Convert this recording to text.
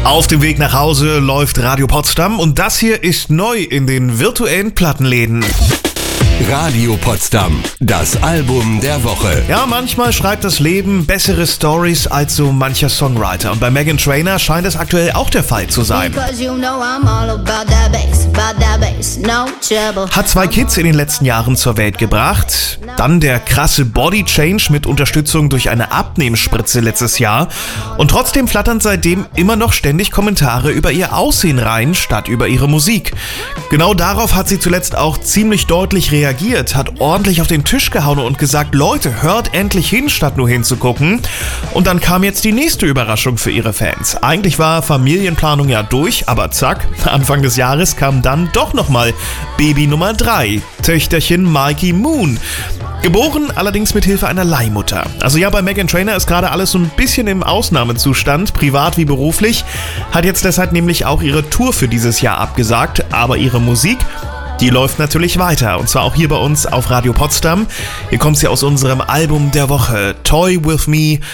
Auf dem Weg nach Hause läuft Radio Potsdam und das hier ist neu in den virtuellen Plattenläden. Radio Potsdam, das Album der Woche. Ja, manchmal schreibt das Leben bessere Stories als so mancher Songwriter. Und bei Meghan Trainor scheint es aktuell auch der Fall zu sein. Hat 2 Kids in den letzten Jahren zur Welt gebracht. Dann der krasse Body Change mit Unterstützung durch eine Abnehmspritze letztes Jahr. Und trotzdem flattern seitdem immer noch ständig Kommentare über ihr Aussehen rein, statt über ihre Musik. Genau darauf hat sie zuletzt auch ziemlich deutlich reagiert, hat ordentlich auf den Tisch gehauen und gesagt, Leute, hört endlich hin, statt nur hinzugucken. Und dann kam jetzt die nächste Überraschung für ihre Fans. Eigentlich war Familienplanung ja durch, aber zack, Anfang des Jahres kam dann doch nochmal Baby Nummer 3, Töchterchen Mikey Moon. Geboren allerdings mit Hilfe einer Leihmutter. Also ja, bei Meghan Trainor ist gerade alles so ein bisschen im Ausnahmezustand, privat wie beruflich, hat jetzt deshalb nämlich auch ihre Tour für dieses Jahr abgesagt, aber ihre Musik, die läuft natürlich weiter und zwar auch hier bei uns auf Radio Potsdam. Hier kommt sie aus unserem Album der Woche, Toy With Me.